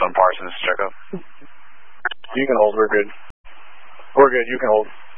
on Parsons, check up. You can hold, we're good. We're good, you can hold.